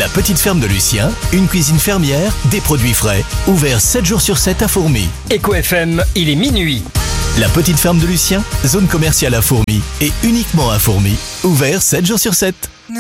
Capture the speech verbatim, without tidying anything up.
La petite ferme de Lucien, une cuisine fermière, des produits frais, ouvert sept jours sur sept à Fourmies. Eco F M, il est minuit. La petite ferme de Lucien, zone commerciale à Fourmies et uniquement à Fourmies, ouvert sept jours sur sept.